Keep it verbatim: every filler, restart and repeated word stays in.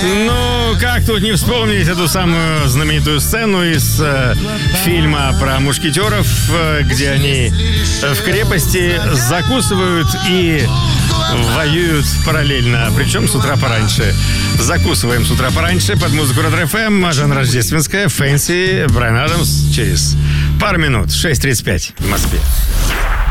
Ну, как тут не вспомнить эту самую знаменитую сцену из э, фильма про мушкетеров, э, где они в крепости закусывают и воюют параллельно, причем с утра пораньше. Закусываем с утра пораньше под музыку Red эф эм, Жанна Рождественская, Фэнси, Брайан Адамс через пару минут, шесть тридцать пять в Москве.